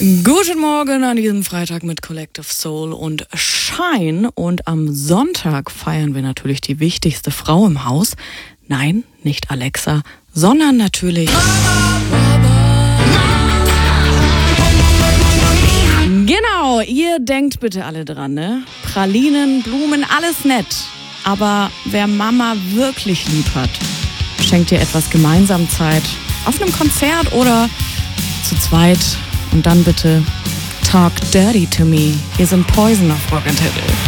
Guten Morgen an diesem Freitag mit Collective Soul und Shine. Und am Sonntag feiern wir natürlich die wichtigste Frau im Haus. Nein, nicht Alexa, sondern natürlich... Genau, ihr denkt bitte alle dran, ne? Pralinen, Blumen, alles nett. Aber wer Mama wirklich lieb hat, schenkt ihr etwas gemeinsam Zeit auf einem Konzert oder zu zweit. Und dann bitte Talk Dirty to Me. Hier sind Poison auf Rock'n'Table.